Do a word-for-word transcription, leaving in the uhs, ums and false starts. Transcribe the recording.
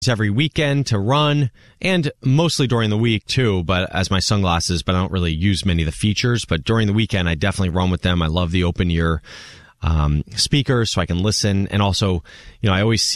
every weekend to run, and mostly during the week too, but as my sunglasses, but I don't really use many of the features. But during the weekend, I definitely run with them. I love the open ear um, speakers so I can listen. And also, you know, I always see